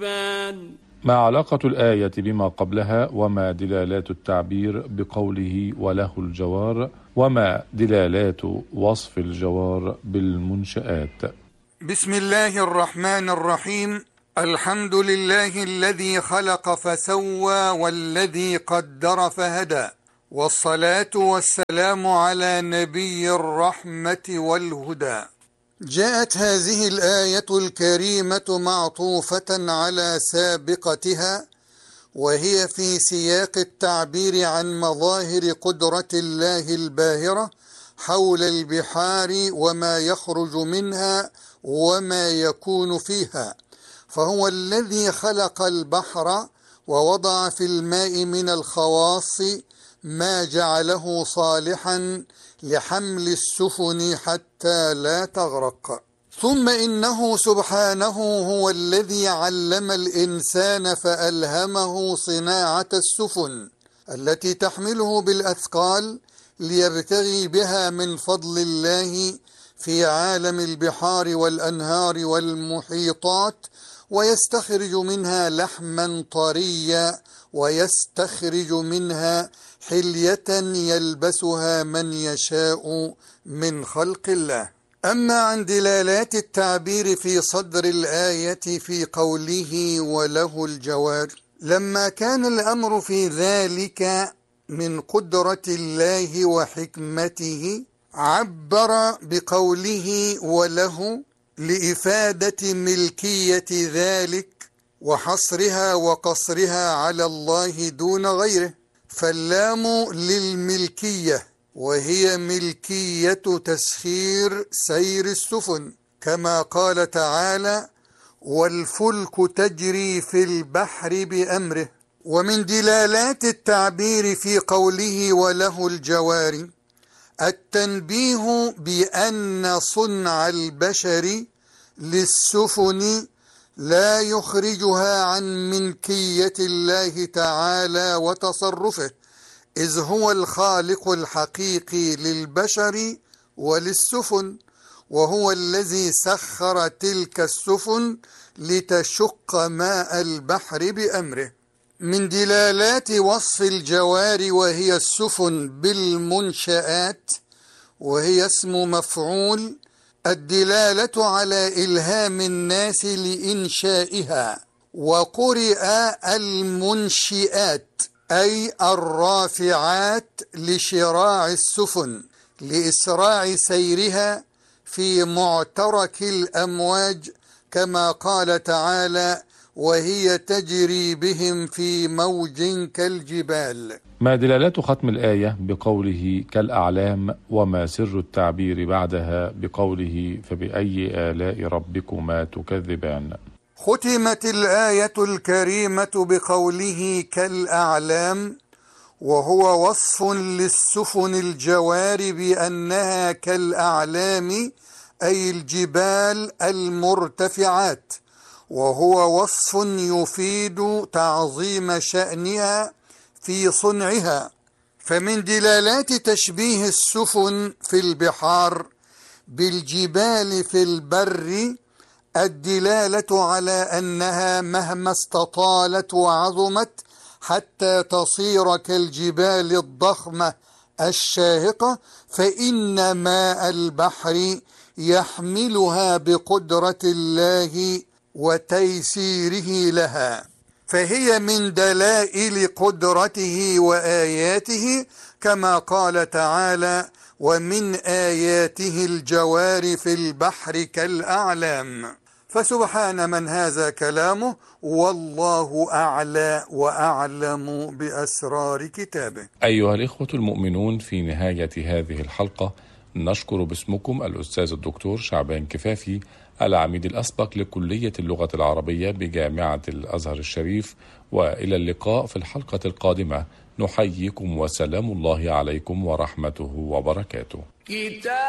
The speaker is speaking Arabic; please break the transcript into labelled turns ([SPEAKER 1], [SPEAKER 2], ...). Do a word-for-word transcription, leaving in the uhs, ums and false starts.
[SPEAKER 1] ما علاقة الآية بما قبلها؟ وما دلالات التعبير بقوله وله الجوار؟ وما دلالات وصف الجوار بالمنشآت؟
[SPEAKER 2] بسم الله الرحمن الرحيم. الحمد لله الذي خلق فسوى والذي قدر فهدى، والصلاة والسلام على نبي الرحمة والهدى. جاءت هذه الآية الكريمة معطوفة على سابقتها، وهي في سياق التعبير عن مظاهر قدرة الله الباهرة حول البحار وما يخرج منها وما يكون فيها. فهو الذي خلق البحر ووضع في الماء من الخواص ما جعله صالحا لحمل السفن حتى لا تغرق. ثم إنه سبحانه هو الذي علم الإنسان فألهمه صناعة السفن التي تحمله بالأثقال ليبتغي بها من فضل الله في عالم البحار والأنهار والمحيطات، ويستخرج منها لحما طريا، ويستخرج منها حلية يلبسها من يشاء من خلق الله. أما عن دلالات التعبير في صدر الآية في قوله وله الجوار، لما كان الأمر في ذلك من قدرة الله وحكمته عبر بقوله وله لإفادة ملكية ذلك وحصرها وقصرها على الله دون غيره، فاللام للملكية، وهي ملكية تسخير سير السفن، كما قال تعالى والفلك تجري في البحر بأمره. ومن دلالات التعبير في قوله وله الجوار التنبيه بأن صنع البشر للسفن لا يخرجها عن ملكية الله تعالى وتصرفه، إذ هو الخالق الحقيقي للبشر وللسفن، وهو الذي سخر تلك السفن لتشق ماء البحر بأمره. من دلالات وصف الجوار وهي السفن بالمنشآت، وهي اسم مفعول، الدلالة على إلهام الناس لإنشائها. وقرئ المنشئات أي الرافعات لشراع السفن لإسراع سيرها في معترك الأمواج، كما قال تعالى وهي تجري بهم في موج كالجبال.
[SPEAKER 1] ما دلالات ختم الآية بقوله كالأعلام؟ وما سر التعبير بعدها بقوله فبأي آلاء ربكما تكذبان؟
[SPEAKER 2] ختمت الآية الكريمة بقوله كالأعلام، وهو وصف للسفن الجوار بأنها كالأعلام أي الجبال المرتفعات، وهو وصف يفيد تعظيم شأنها في صنعها. فمن دلالات تشبيه السفن في البحار بالجبال في البر الدلالة على أنها مهما استطالت وعظمت حتى تصير كالجبال الضخمة الشاهقة، فإن ماء البحر يحملها بقدرة الله وتيسيره لها، فهي من دلائل قدرته وآياته، كما قال تعالى ومن آياته الجوار في البحر كالأعلام. فسبحان من هذا كلامه، والله أعلى وأعلم بأسرار كتابه.
[SPEAKER 1] أيها الإخوة المؤمنون، في نهاية هذه الحلقة نشكر باسمكم الأستاذ الدكتور شعبان كفافي، العميد الأسبق لكلية اللغة العربية بجامعة الأزهر الشريف، وإلى اللقاء في الحلقة القادمة. نحييكم وسلام الله عليكم ورحمته وبركاته.